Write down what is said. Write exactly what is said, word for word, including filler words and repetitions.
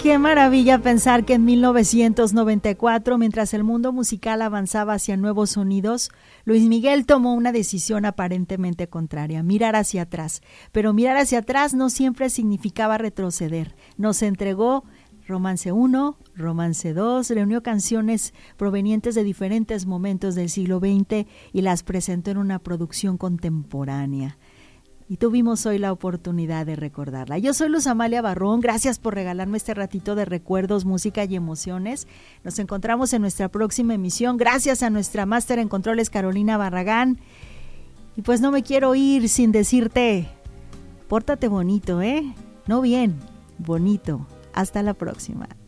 Qué maravilla pensar que en mil novecientos noventa y cuatro, mientras el mundo musical avanzaba hacia nuevos sonidos, Luis Miguel tomó una decisión aparentemente contraria, mirar hacia atrás. Pero mirar hacia atrás no siempre significaba retroceder. Nos entregó Romance uno, Romance dos, reunió canciones provenientes de diferentes momentos del siglo veinte y las presentó en una producción contemporánea. Y tuvimos hoy la oportunidad de recordarla. Yo soy Luz Amalia Barrón, gracias por regalarme este ratito de recuerdos, música y emociones. Nos encontramos en nuestra próxima emisión, gracias a nuestra máster en controles Carolina Barragán. Y pues no me quiero ir sin decirte, pórtate bonito, ¿eh? No bien, bonito. Hasta la próxima.